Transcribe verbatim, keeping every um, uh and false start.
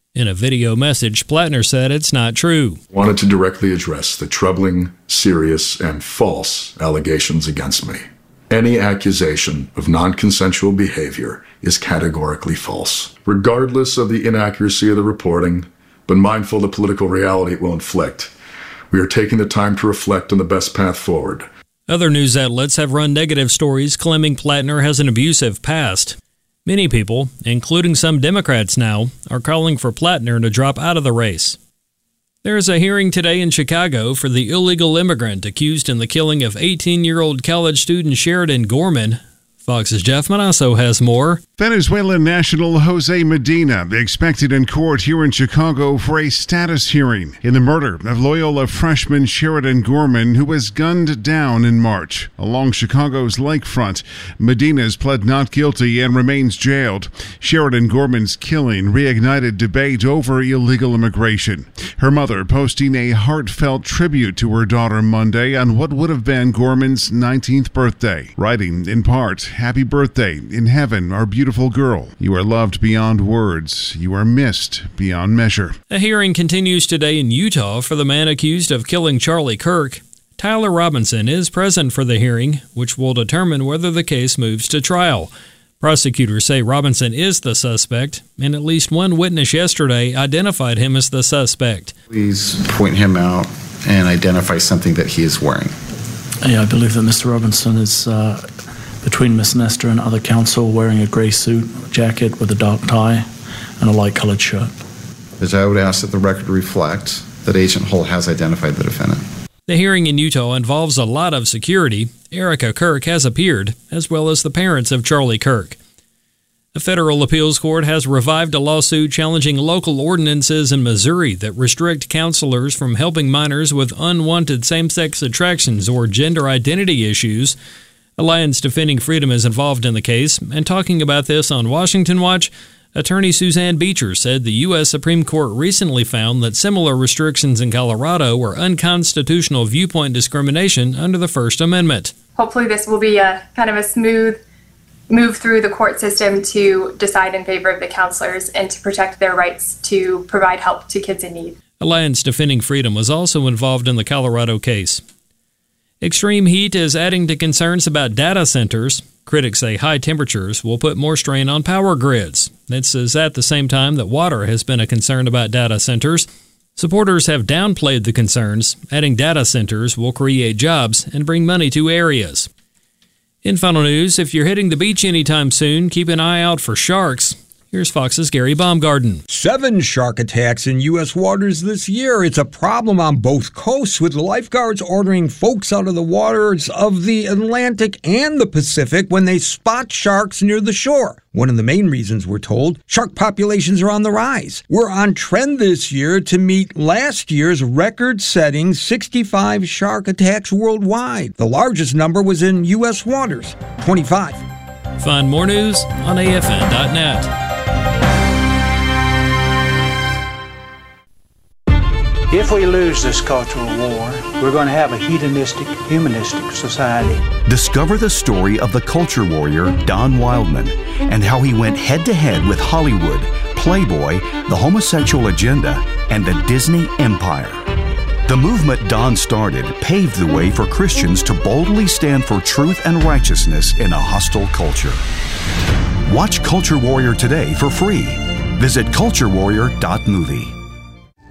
In a video message, Plattner said it's not true. I wanted to directly address the troubling, serious, and false allegations against me. Any accusation of non-consensual behavior is categorically false, regardless of the inaccuracy of the reporting, but mindful of the political reality it will inflict. We are taking the time to reflect on the best path forward. Other news outlets have run negative stories claiming Plattner has an abusive past. Many people, including some Democrats now, are calling for Plattner to drop out of the race. There is a hearing today in Chicago for the illegal immigrant accused in the killing of eighteen-year-old college student Sheridan Gorman. Fox's Jeff Manasso has more. Venezuelan national Jose Medina expected in court here in Chicago for a status hearing in the murder of Loyola freshman Sheridan Gorman, who was gunned down in March along Chicago's lakefront. Medina's pled not guilty and remains jailed. Sheridan Gorman's killing reignited debate over illegal immigration. Her mother posting a heartfelt tribute to her daughter Monday on what would have been Gorman's nineteenth birthday, writing in part, "Happy birthday. In heaven, our beautiful girl. You are loved beyond words. You are missed beyond measure." A hearing continues today in Utah for the man accused of killing Charlie Kirk. Tyler Robinson is present for the hearing, which will determine whether the case moves to trial. Prosecutors say Robinson is the suspect, and at least one witness yesterday identified him as the suspect. Please point him out and identify something that he is wearing. Yeah, I believe that Mister Robinson is uh, between Miss Nestor and other counsel, wearing a gray suit, jacket with a dark tie, and a light-colored shirt. As I would ask that the record reflect that Agent Hull has identified the defendant. The hearing in Utah involves a lot of security. Erica Kirk has appeared, as well as the parents of Charlie Kirk. A federal appeals court has revived a lawsuit challenging local ordinances in Missouri that restrict counselors from helping minors with unwanted same-sex attractions or gender identity issues. Alliance Defending Freedom is involved in the case, and talking about this on Washington Watch, attorney Suzanne Beecher said the U S Supreme Court recently found that similar restrictions in Colorado were unconstitutional viewpoint discrimination under the First Amendment. Hopefully this will be a kind of a smooth move through the court system to decide in favor of the counselors and to protect their rights to provide help to kids in need. Alliance Defending Freedom was also involved in the Colorado case. Extreme heat is adding to concerns about data centers. Critics say high temperatures will put more strain on power grids. This is at the same time that water has been a concern about data centers. Supporters have downplayed the concerns, adding data centers will create jobs and bring money to areas. In final news, if you're hitting the beach anytime soon, keep an eye out for sharks. Here's Fox's Gary Baumgarten. Seven shark attacks in U S waters this year. It's a problem on both coasts, with lifeguards ordering folks out of the waters of the Atlantic and the Pacific when they spot sharks near the shore. One of the main reasons, we're told, shark populations are on the rise. We're on trend this year to meet last year's record-setting sixty-five shark attacks worldwide. The largest number was in U S waters, twenty-five. Find more news on A F N dot net. If we lose this cultural war, we're going to have a hedonistic, humanistic society. Discover the story of the culture warrior Don Wildman and how he went head-to-head with Hollywood, Playboy, the homosexual agenda, and the Disney Empire. The movement Don started paved the way for Christians to boldly stand for truth and righteousness in a hostile culture. Watch Culture Warrior today for free. Visit culture warrior dot movie.